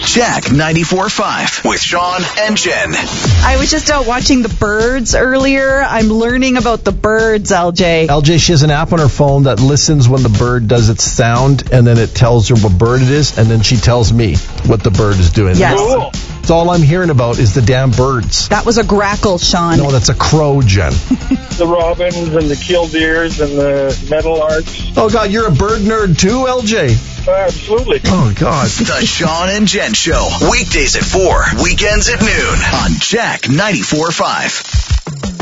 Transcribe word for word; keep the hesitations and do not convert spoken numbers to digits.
Jack ninety-four point five with Sean and Jen. I was just out watching the birds earlier. I'm learning about the birds, L J. L J, she has an app on her phone that listens when the bird does its sound, and then it tells her what bird it is, and then she tells me what the bird is doing. Yes. Cool. That's all I'm hearing about is the damn birds. That was a grackle, Sean. No, that's a crow, Jen. The robins and the killdeers and the meadowlarks. Oh, God, you're a bird nerd too, L J? Absolutely. Oh, God. The Sean and Jen Show. Weekdays at four, weekends at noon on Jack ninety-four point five.